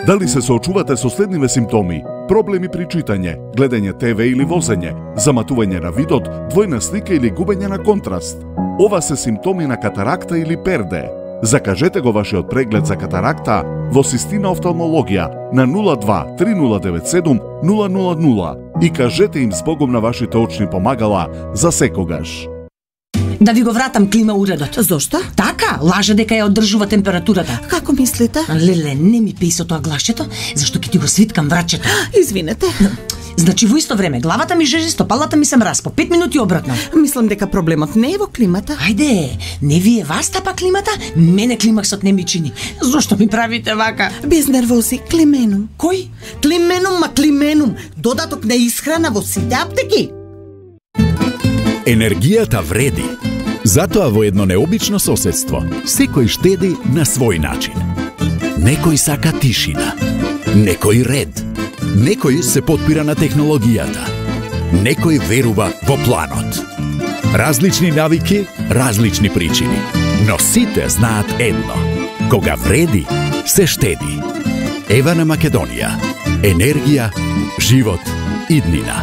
Дали се соочувате со следниве симптоми: проблеми при читање, гледање ТВ или возење, заматување на видот, двојна слика или губење на контраст? Ова се симптоми на катаракта или перде. Закажете го вашиот преглед за катаракта во Систина офталмологија на 02 3097 000 и кажете им збогом на вашите очни помагала за секогаш. Да ви го вратам клима уредот. Зошто? Така, лаже дека ја одржува температурата. Како мислите? Леле, не ми пеј со тоа глашчето, зашто ќе ти го свиткам врачето. Извинете. Значи во исто време главата ми жежи, стопалата ми се мраз, по 5 минути обратно. Мислам дека проблемот не е во климата. Ајде, не вие вас тапа климата, мене климаксот не ми чини. Зошто ми правите вака? Без нервози, клименум. Кој? Клименум, додаток на исхрана во сите аптеки. Енергијата вреди. Затоа во едно необично соседство секој штеди на свој начин. Некој сака тишина, некој ред, некој се потпира на технологијата, некој верува во планот. Различни навики, различни причини, но сите знаат едно: кога вреди, се штеди. Ева на Македонија. Енергија, живот, иднина.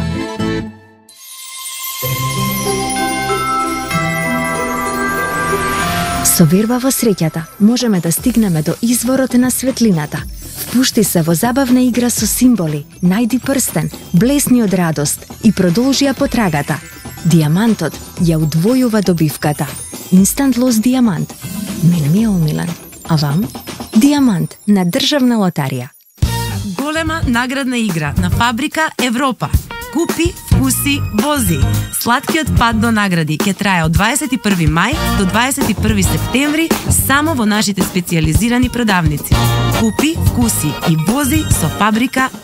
Со верба во среќата можеме да стигнеме до изворот на светлината. Впушти се во забавна игра со символи, најди прстен, блесни од радост и продолжи ја потрагата. Диамантот ја удвојува добивката. Instant Loss Диамант. Мене ми е омилен. А вам? Диамант на Државна лотарија. Голема наградна игра на Фабрика Европа. Купи, вкуси, вози. Сладкиот пат до награди ќе трае од 21 мај до 21 септември само во нашите специјализирани продавници. Купи, вкуси и вози со Фабрика